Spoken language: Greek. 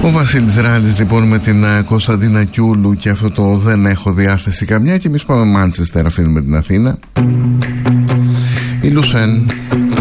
Ο Βασίλης Ράλης λοιπόν με την Κωνσταντίνα Κιούλου και αυτό το δεν έχω διάθεση καμιά. Και εμείς πάμε Μάντσεστερ, αφήνουμε την Αθήνα. Η Λουσέν